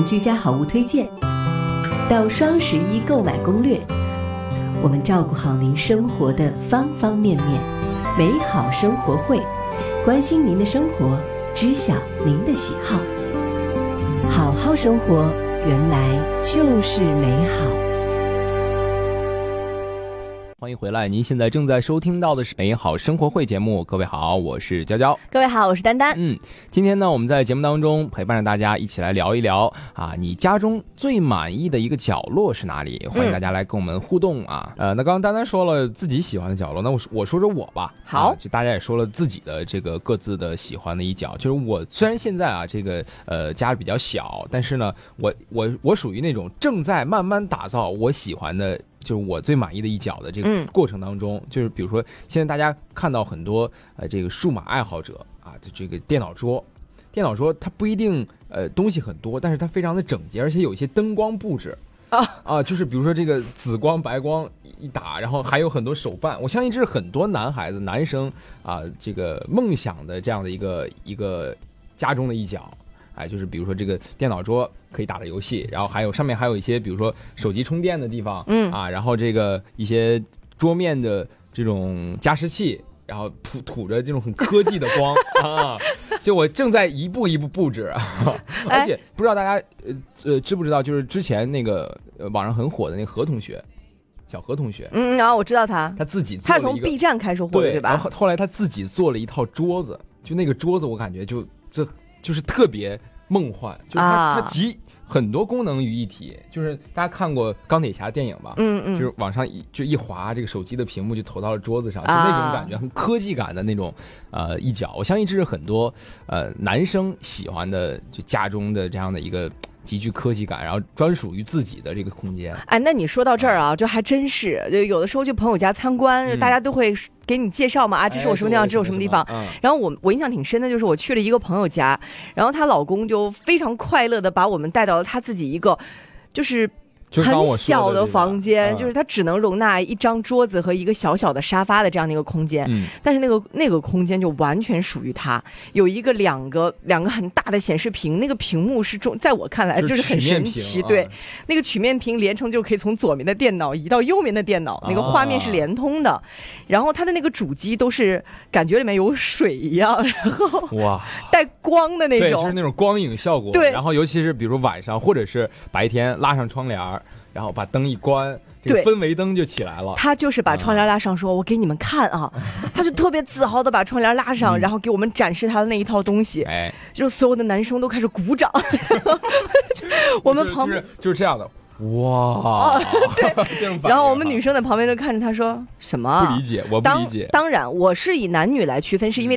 从居家好物推荐到双11购买攻略，我们照顾好您生活的方方面面。美好生活会，关心您的生活，知晓您的喜好。好好生活，原来就是美好。 欢迎回来，您现在正在收听到的是美好生活会节目。各位好，我是娇娇。 各位好，我是丹丹。 今天呢，我们在节目当中陪伴着大家一起来聊一聊你家中最满意的一个角落是哪里？欢迎大家来跟我们互动啊。那刚刚丹丹说了自己喜欢的角落，那我说说我吧。 好， 就大家也说了自己的这个各自的喜欢的一角。就是我虽然现在这个家里比较小，但是呢，我属于那种正在慢慢打造我喜欢的。就是我最满意的一角的这个过程当中，就是比如说现在大家看到很多这个数码爱好者这个电脑桌它不一定东西很多，但是它非常的整洁，而且有一些灯光布置就是比如说这个紫光白光一打，然后还有很多手办，我相信这是很多男孩子男生这个梦想的这样的一个家中的一角。就是比如说这个电脑桌可以打的游戏，然后还有上面还有一些比如说手机充电的地方，然后这个一些桌面的这种加湿器，然后吐着这种很科技的光就我正在一步一步布置而且不知道大家知不知道，就是之前那个网上很火的那个何同学。小何同学， 然后我知道他自己做了一个， 他是从 B 站开始火的，对吧？ 然后后来他自己做了一套桌子，就那个桌子我感觉就是特别梦幻，就是它集很多功能于一体。就是大家看过钢铁侠电影吧？就是往上一滑，这个手机的屏幕就投到了桌子上，就那种感觉，很科技感的那种一角。我相信这是很多男生喜欢的，就家中的这样的一个极具科技感，然后专属于自己的这个空间。 那你说到这儿就还真是，就有的时候去朋友家参观，大家都会给你介绍嘛，这是我什么地方，这是我什么地方。然后我印象挺深的，就是我去了一个朋友家，然后她老公就非常快乐的把我们带到了他自己一个就是很小的房间，就是它只能容纳一张桌子和一个小小的沙发的这样的一个空间。但是那个空间就完全属于他，有一个两个很大的显示屏，那个屏幕是在我看来就是很神奇。对，那个曲面屏连成就可以从左面的电脑移到右面的电脑，那个画面是连通的。然后它的那个主机都是感觉里面有水一样，然后带光的那种， 对，就是那种光影效果。 对， 然后尤其是比如晚上或者是白天拉上窗帘，然后把灯一关，这个氛围灯就起来了。 他就是把窗帘拉上，说我给你们看他就特别自豪的把窗帘拉上，然后给我们展示他的那一套东西。就所有的男生都开始鼓掌我们旁边就是这样的。哇， 对，然后我们女生在旁边就看着他说什么？ 不理解，我不理解。 当然，我是以男女来区分，是因为